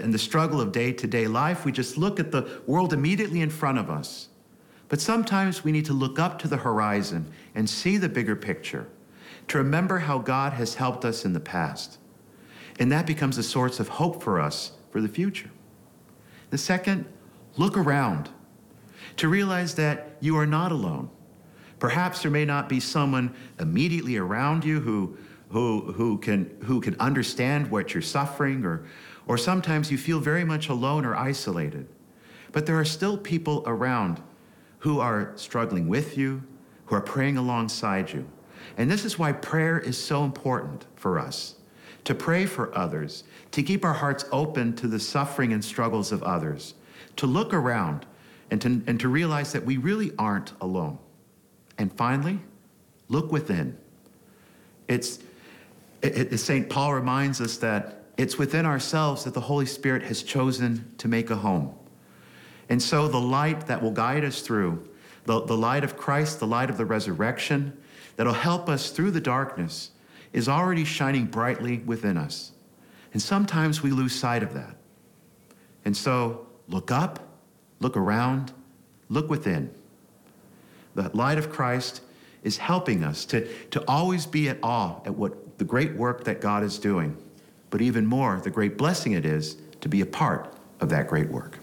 in the struggle of day-to-day life, we just look at the world immediately in front of us. But sometimes we need to look up to the horizon and see the bigger picture, to remember how God has helped us in the past. And that becomes a source of hope for us for the future. The second, look around to realize that you are not alone. Perhaps there may not be someone immediately around you who can understand what you're suffering, or sometimes you feel very much alone or isolated. But there are still people around who are struggling with you, who are praying alongside you. And this is why prayer is so important for us, to pray for others, to keep our hearts open to the suffering and struggles of others, to look around and to realize that we really aren't alone. And finally, look within. St. Paul reminds us that it's within ourselves that the Holy Spirit has chosen to make a home. And so the light that will guide us through, the light of Christ, the light of the resurrection, that'll help us through the darkness, is already shining brightly within us. And sometimes we lose sight of that. And so look up, look around, look within. The light of Christ is helping us to always be at awe at what the great work that God is doing, but even more, the great blessing it is to be a part of that great work.